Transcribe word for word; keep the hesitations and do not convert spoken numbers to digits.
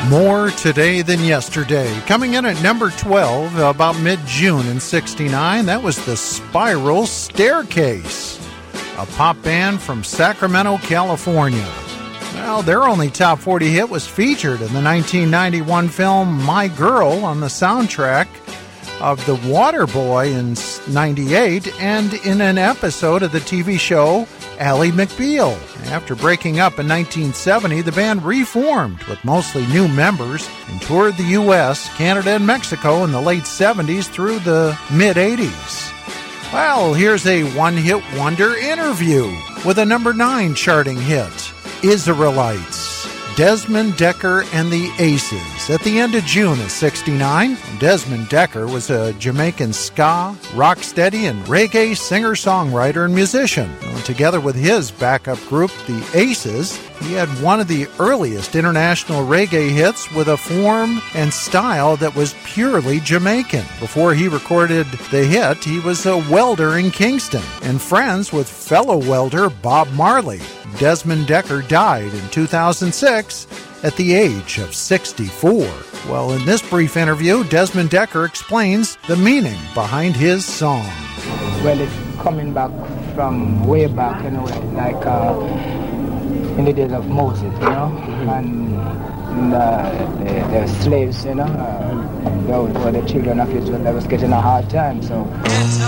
More today than yesterday. Coming in at number twelve, about mid-June in sixty-nine, that was the Spiral Staircase, a pop band from Sacramento, California. Well, their only top forty hit was featured in the nineteen ninety-one film My Girl on the soundtrack of The Waterboy in ninety-eight and in an episode of the T V show Ally McBeal. After breaking up in nineteen seventy, the band reformed with mostly new members and toured the U S, Canada, and Mexico in the late seventies through the mid-eighties. Well, here's a one-hit wonder interview with a number nine charting hit, Israelites, Desmond Dekker and the Aces, at the end of June of sixty-nine. Desmond Dekker was a Jamaican ska, rocksteady, and reggae singer-songwriter and musician. And together with his backup group, the Aces, he had one of the earliest international reggae hits with a form and style that was purely Jamaican. Before he recorded the hit, he was a welder in Kingston and friends with fellow welder Bob Marley. Desmond Dekker died in two thousand six at the age of sixty-four. Well, in this brief interview, Desmond Dekker explains the meaning behind his song. Well, it's coming back from way back, you know, like uh, in the days of Moses, you know, mm-hmm. and uh, the, the slaves, you know, uh, those were the children of Israel that was getting a hard time, so...